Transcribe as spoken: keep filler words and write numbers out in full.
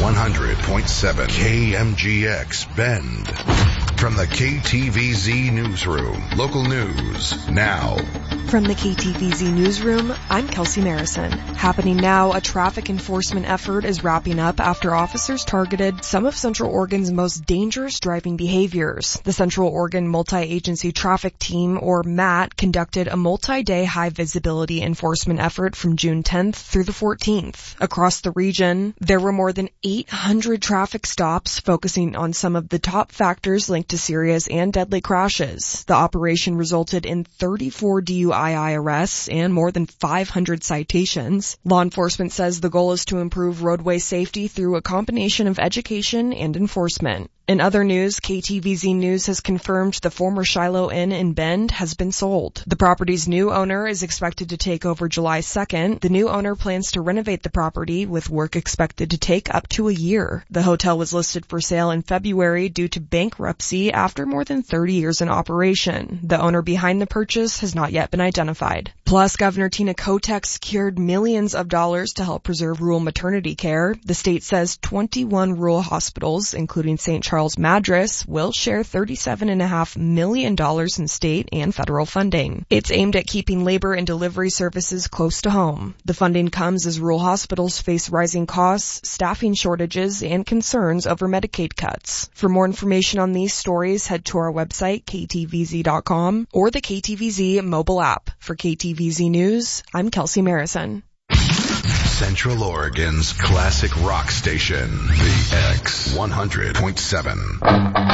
one hundred point seven K M G X Bend. From the K T V Z Newsroom, local news now. From the K T V Z Newsroom, I'm Kelsey Marison. Happening now, a traffic enforcement effort is wrapping up after officers targeted some of Central Oregon's most dangerous driving behaviors. The Central Oregon Multi-Agency Traffic Team, or MAT, conducted a multi-day high-visibility enforcement effort from June tenth through the fourteenth. Across the region, there were more than eight hundred traffic stops focusing on some of the top factors linked to serious and deadly crashes. The operation resulted in thirty-four D U I arrests and more than five hundred citations. Law enforcement says the goal is to improve roadway safety through a combination of education and enforcement. In other news, K T V Z News has confirmed the former Shiloh Inn in Bend has been sold. The property's new owner is expected to take over July second. The new owner plans to renovate the property, with work expected to take up to a year. The hotel was listed for sale in February due to bankruptcy after more than thirty years in operation. The owner behind the purchase has not yet been identified. Plus, Governor Tina Kotek secured millions of dollars to help preserve rural maternity care. The state says twenty-one rural hospitals, including Saint Charles Charles Madras, will share thirty-seven point five million dollars in state and federal funding. It's aimed at keeping labor and delivery services close to home. The funding comes as rural hospitals face rising costs, staffing shortages, and concerns over Medicaid cuts. For more information on these stories, head to our website, K T V Z dot com, or the K T V Z mobile app. For K T V Z News, I'm Kelsey Marison. Central Oregon's classic rock station, the X one hundred point seven.